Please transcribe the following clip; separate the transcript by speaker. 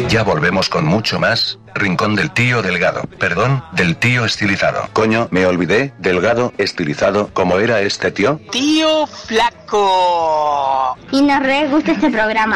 Speaker 1: Ya volvemos con mucho más. Rincón del tío delgado. Perdón, del tío estilizado.
Speaker 2: Coño, me olvidé. Delgado, estilizado. ¿Cómo era este tío?
Speaker 3: Tío flaco.
Speaker 4: Y nos re gusta este programa.